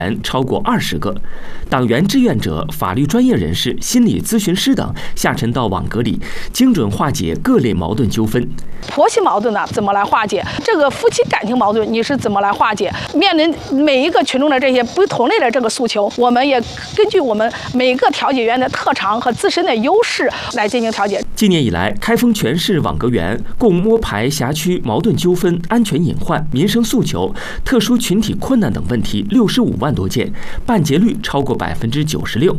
超过20个，党员志愿者、法律专业人士、心理咨询师等下沉到网格里，精准化解各类矛盾纠纷。 婆媳矛盾呢，怎么来化解？这个夫妻感情矛盾你是怎么来化解？面临每一个群众的这些不同类的这个诉求，我们也根据我们每个调解员的特长和自身的优势来进行调解。 今年以来，开封全市网格员共摸排辖区矛盾纠纷、安全隐患、民生诉求、特殊群体困难等问题65万多件，办结率超过96%。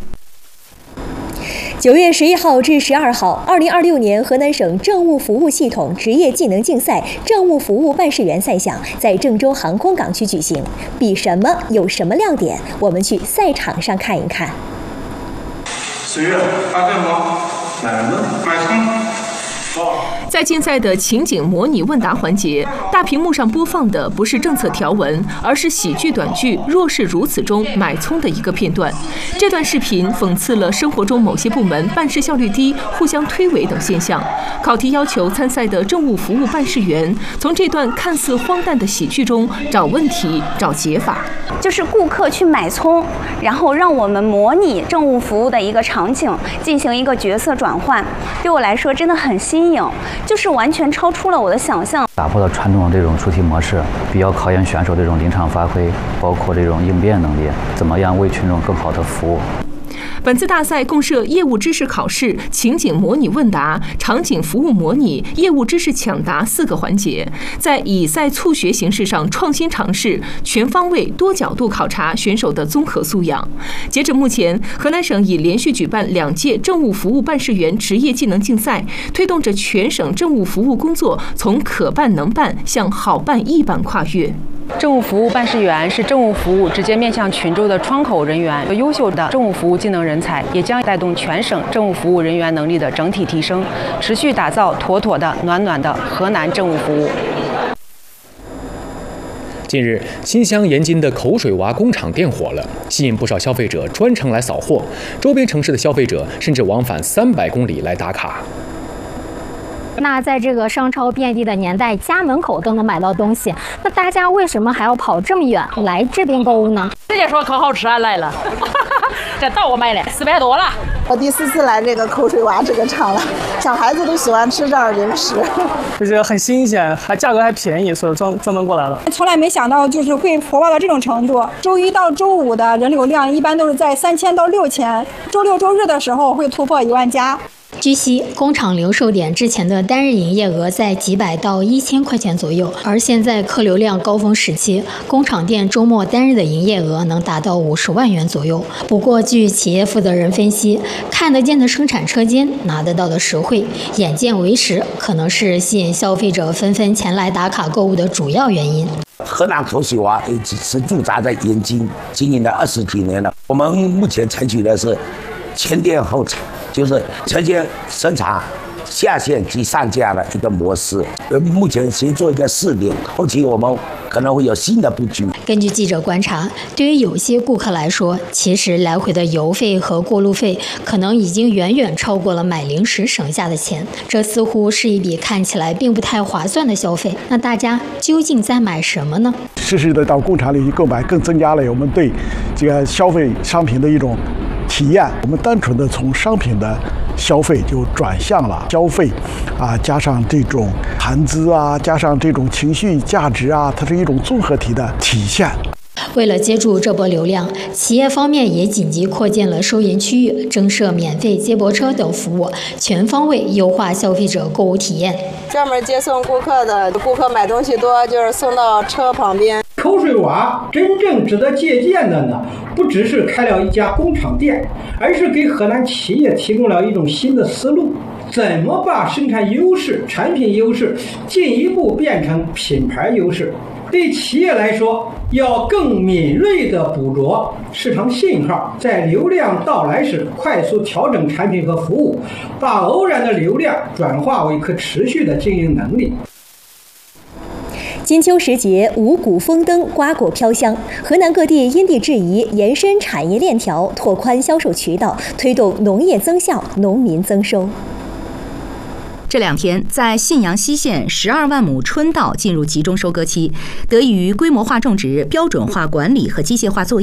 9月11号至12号，2026年河南省政务服务系统职业技能竞赛政务服务办事员赛项在郑州航空港区举行。比什么？有什么亮点？我们去赛场上看一看。 4月发电吗？买葱。 在竞赛的情景模拟问答环节，大屏幕上播放的不是政策条文，而是喜剧短剧《若是如此》中买葱的一个片段。这段视频讽刺了生活中某些部门办事效率低、互相推诿等现象。考题要求参赛的政务服务办事员从这段看似荒诞的喜剧中找问题、找解法。 就是顾客去买葱，然后让我们模拟政务服务的一个场景，进行一个角色转换。对我来说真的很新颖。就是完全超出了我的想象， 打破了传统这种出题模式，比较考验选手这种临场发挥，包括这种应变能力，怎么样为群众更好的服务。 本次大赛共设业务知识考试、情景模拟问答、场景服务模拟、业务知识抢答4个环节，在以赛促学形式上创新尝试，全方位多角度考察选手的综合素养。截止目前，河南省已连续举办2届政务服务办事员职业技能竞赛，推动着全省政务服务工作从可办能办向好办易办跨越。 政务服务办事员是政务服务直接面向群众的窗口人员，优秀的政务服务技能人才也将带动全省政务服务人员能力的整体提升，持续打造妥妥的、暖暖的河南政务服务。 近日，新乡盐津的口水娃工厂店火了，吸引不少消费者专程来扫货，周边城市的消费者甚至往返300公里来打卡。 那在这个商超遍地的年代，家门口都能买到东西，那大家为什么还要跑这么远来这边购物呢？ 直接说可好吃啊，来了，这到我买的400多了。 我第4次来这个口水娃这个厂了，小孩子都喜欢吃这儿零食， 就觉得很新鲜，还价格还便宜，所以专门过来了。 从来没想到就是会火爆到这种程度。周一到周五的人流量一般都是在3000到6000，周六周日的时候会突破1万家。 据悉，工厂零售点之前的单日营业额在几百到1000块钱左右，而现在客流量高峰时期，工厂店周末单日的营业额能达到50万元左右。不过，据企业负责人分析，看得见的生产车间，拿得到的实惠，眼见为实，可能是吸引消费者纷纷前来打卡购物的主要原因。 河南口水娃是驻扎在盐津，经营了20几年了。我们目前采取的是前店后厂。就是车间生产下线及上架的一个模式，目前先做一个试点，后期我们可能会有新的布局。 根据记者观察，对于有些顾客来说，其实来回的油费和过路费可能已经远远超过了买零食省下的钱，这似乎是一笔看起来并不太划算的消费。那大家究竟在买什么呢？ 实时的到工厂里去购买，更增加了我们对这个消费商品的一种体验。我们单纯的从商品的消费就转向了消费加上这种谈资加上这种情绪价值它是一种综合体的体现。 为了接住这波流量，企业方面也紧急扩建了收银区域，增设免费接驳车等服务，全方位优化消费者购物体验。 专门接送顾客的，顾客买东西多，就是送到车旁边。 口水娃真正值得借鉴的呢，不只是开了一家工厂店，而是给河南企业提供了一种新的思路，怎么把生产优势、产品优势进一步变成品牌优势。对企业来说，要更敏锐地捕捉市场信号，在流量到来时快速调整产品和服务，把偶然的流量转化为可持续的经营能力。 金秋时节，五谷丰登，瓜果飘香。河南各地因地制宜，延伸产业链条，拓宽销售渠道，推动农业增效，农民增收。 这2天，在信阳西县12万亩春稻进入集中收割期，得益于规模化种植、标准化管理和机械化作业。